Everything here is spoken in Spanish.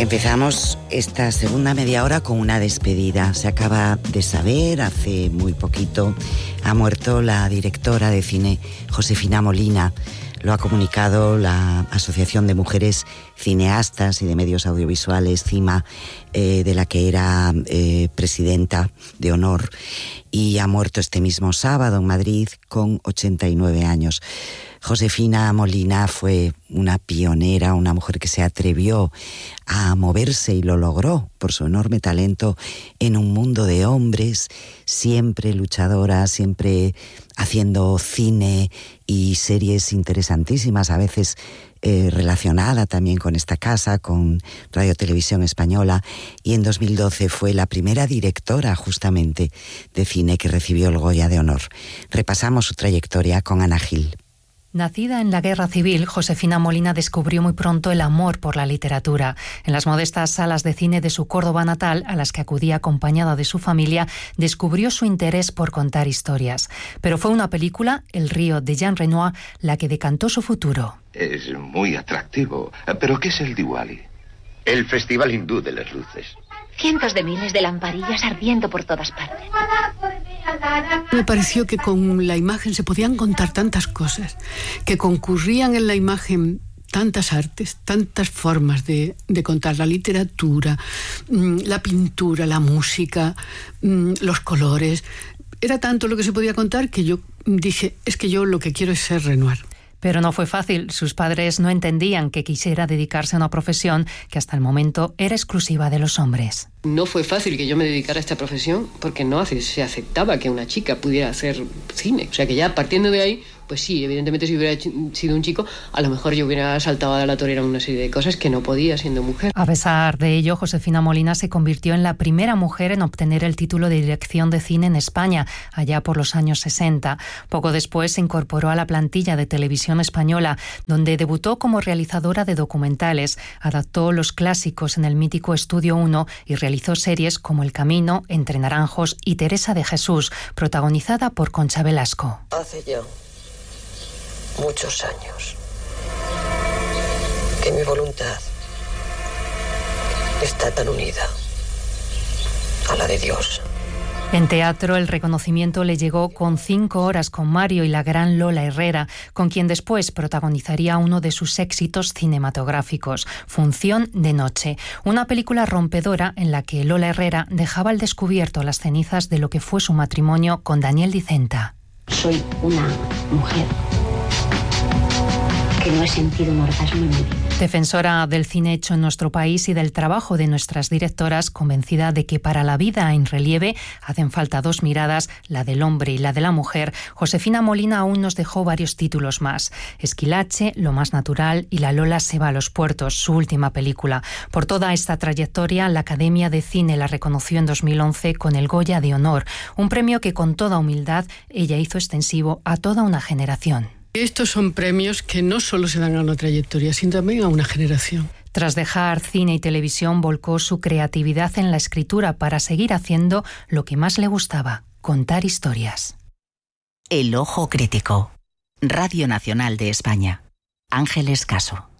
Empezamos esta segunda media hora con una despedida. Se acaba de saber, hace muy poquito, ha muerto la directora de cine Josefina Molina. Lo ha comunicado la Asociación de Mujeres Cineastas y de Medios Audiovisuales, CIMA, de la que era presidenta de honor, y ha muerto este mismo sábado en Madrid con 89 años. Josefina Molina fue una pionera, una mujer que se atrevió a moverse y lo logró por su enorme talento en un mundo de hombres, siempre luchadora, siempre haciendo cine y series interesantísimas, a veces relacionada también con esta casa, con Radio Televisión Española, y en 2012 fue la primera directora justamente de cine que recibió el Goya de Honor. Repasamos su trayectoria con Ana Gil. Nacida en la Guerra Civil, Josefina Molina descubrió muy pronto el amor por la literatura. En las modestas salas de cine de su Córdoba natal, a las que acudía acompañada de su familia, descubrió su interés por contar historias. Pero fue una película, El río, de Jean Renoir, la que decantó su futuro. Es muy atractivo. ¿Pero qué es el Diwali? El festival hindú de las luces. Cientos de miles de lamparillas ardiendo por todas partes. Me pareció que con la imagen se podían contar tantas cosas, que concurrían en la imagen tantas artes, tantas formas de contar la literatura, la pintura, la música, los colores. Era tanto lo que se podía contar que yo dije, es que yo lo que quiero es ser Renoir. Pero no fue fácil. Sus padres no entendían que quisiera dedicarse a una profesión que hasta el momento era exclusiva de los hombres. No fue fácil que yo me dedicara a esta profesión porque no se aceptaba que una chica pudiera hacer cine. O sea que ya partiendo de ahí, pues sí, evidentemente si hubiera sido un chico, a lo mejor yo hubiera saltado a la torera una serie de cosas que no podía siendo mujer. A pesar de ello, Josefina Molina se convirtió en la primera mujer en obtener el título de dirección de cine en España, allá por los años 60. Poco después se incorporó a la plantilla de Televisión Española, donde debutó como realizadora de documentales, adaptó los clásicos en el mítico Estudio 1 y realizó series como El Camino, Entre Naranjos y Teresa de Jesús, protagonizada por Concha Velasco. Hace ya muchos años que mi voluntad está tan unida a la de Dios. En teatro, el reconocimiento le llegó con 5 horas con Mario y la gran Lola Herrera, con quien después protagonizaría uno de sus éxitos cinematográficos, Función de noche, una película rompedora en la que Lola Herrera dejaba al descubierto las cenizas de lo que fue su matrimonio con Daniel Dicenta. Soy una mujer que no he sentido un orgasmo en mi vida. Defensora del cine hecho en nuestro país y del trabajo de nuestras directoras, convencida de que para la vida en relieve hacen falta 2 miradas, la del hombre y la de la mujer, Josefina Molina aún nos dejó varios títulos más. Esquilache, Lo más natural y La Lola se va a los puertos, su última película. Por toda esta trayectoria, la Academia de Cine la reconoció en 2011 con el Goya de Honor, un premio que con toda humildad ella hizo extensivo a toda una generación. Estos son premios que no solo se dan a una trayectoria, sino también a una generación. Tras dejar cine y televisión, volcó su creatividad en la escritura para seguir haciendo lo que más le gustaba, contar historias. El ojo crítico. Radio Nacional de España. Ángeles Caso.